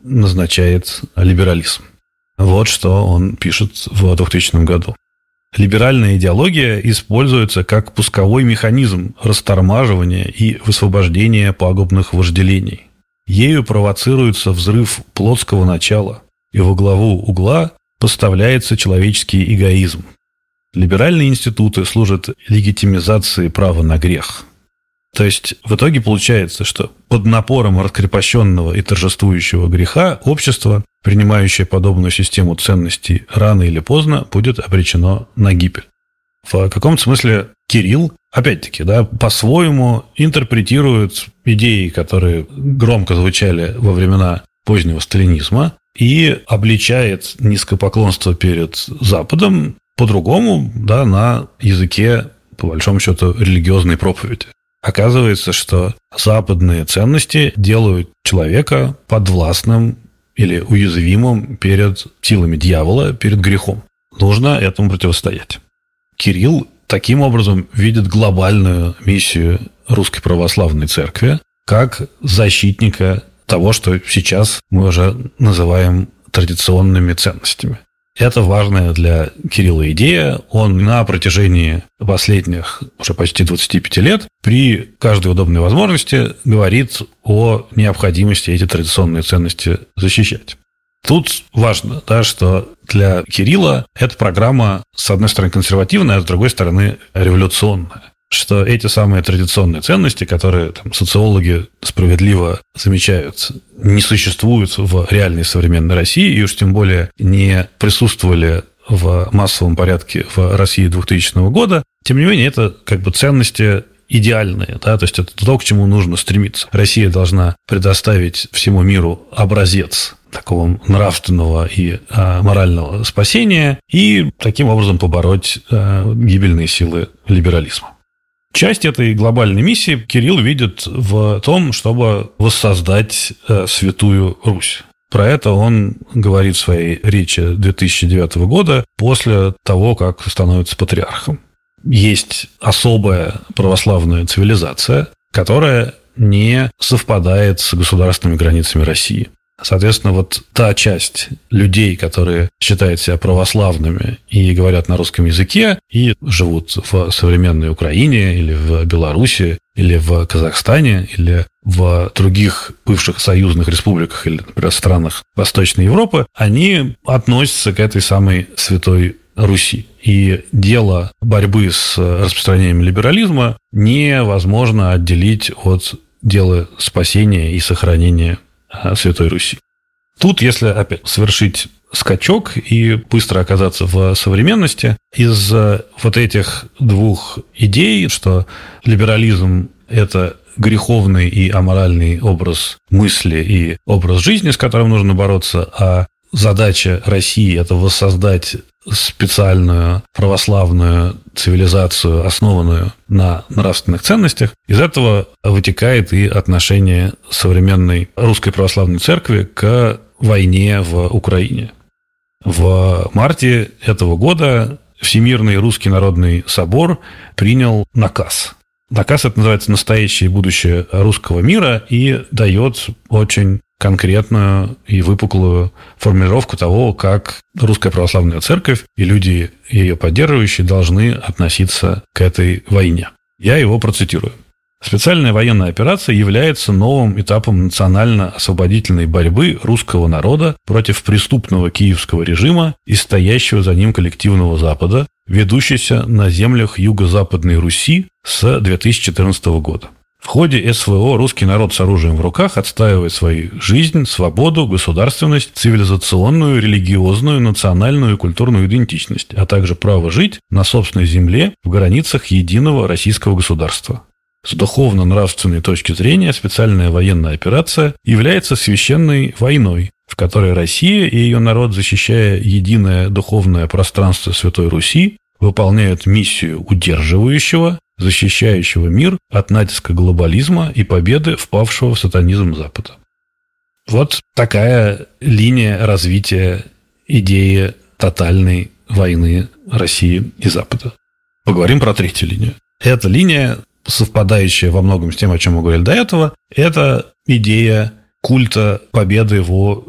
назначает либерализм. Вот что он пишет в 2000 году. Либеральная идеология используется как пусковой механизм растормаживания и высвобождения пагубных вожделений. Ею провоцируется взрыв плотского начала, и во главу угла поставляется человеческий эгоизм. Либеральные институты служат легитимизации права на грех. То есть, в итоге получается, что под напором раскрепощенного и торжествующего греха общество, принимающее подобную систему ценностей, рано или поздно будет обречено на гибель. В каком-то смысле Кирилл, опять-таки, по-своему интерпретирует идеи, которые громко звучали во времена позднего сталинизма, и обличает низкопоклонство перед Западом по-другому, на языке, по большому счету, религиозной проповеди. Оказывается, что западные ценности делают человека подвластным или уязвимым перед силами дьявола, перед грехом. Нужно этому противостоять. Кирилл таким образом видит глобальную миссию Русской Православной Церкви как защитника того, что сейчас мы уже называем традиционными ценностями. Это важная для Кирилла идея. Он на протяжении последних уже почти 25 лет при каждой удобной возможности говорит о необходимости эти традиционные ценности защищать. Тут важно, что для Кирилла эта программа, с одной стороны, консервативная, а с другой стороны, революционная. Что эти самые традиционные ценности, которые социологи справедливо замечают, не существуют в реальной современной России и уж тем более не присутствовали в массовом порядке в России 2000 года, тем не менее, это ценности идеальные, то есть это то, к чему нужно стремиться. Россия должна предоставить всему миру образец такого нравственного и морального спасения и таким образом побороть гибельные силы либерализма. Часть этой глобальной миссии Кирилл видит в том, чтобы воссоздать Святую Русь. Про это он говорит в своей речи 2009 года после того, как становится патриархом. Есть особая православная цивилизация, которая не совпадает с государственными границами России. Соответственно, та часть людей, которые считают себя православными и говорят на русском языке, и живут в современной Украине, или в Беларуси, или в Казахстане, или в других бывших союзных республиках, или, например, странах Восточной Европы, они относятся к этой самой Святой Руси. И дело борьбы с распространением либерализма невозможно отделить от дела спасения и сохранения Святой Руси. Тут, если опять совершить скачок и быстро оказаться в современности, из этих двух идей, что либерализм – это греховный и аморальный образ мысли и образ жизни, с которым нужно бороться, а задача России – это воссоздать специальную православную цивилизацию, основанную на нравственных ценностях. Из этого вытекает и отношение современной Русской Православной Церкви к войне в Украине. В марте этого года Всемирный Русский Народный Собор принял наказ. Наказ этот называется «Настоящее и будущее русского мира» и дает очень конкретную и выпуклую формулировку того, как Русская Православная Церковь и люди, ее поддерживающие, должны относиться к этой войне. Я его процитирую. Специальная военная операция является новым этапом национально-освободительной борьбы русского народа против преступного киевского режима и стоящего за ним коллективного Запада, ведущейся на землях Юго-Западной Руси с 2014 года. В ходе СВО русский народ с оружием в руках отстаивает свою жизнь, свободу, государственность, цивилизационную, религиозную, национальную и культурную идентичность, а также право жить на собственной земле в границах единого российского государства. С духовно-нравственной точки зрения специальная военная операция является священной войной, в которой Россия и ее народ, защищая единое духовное пространство Святой Руси, выполняют миссию удерживающего, защищающего мир от натиска глобализма и победы впавшего в сатанизм Запада. Вот такая линия развития идеи тотальной войны России и Запада. Поговорим про третью линию. Эта линия, совпадающая во многом с тем, о чем мы говорили до этого, это идея культа победы во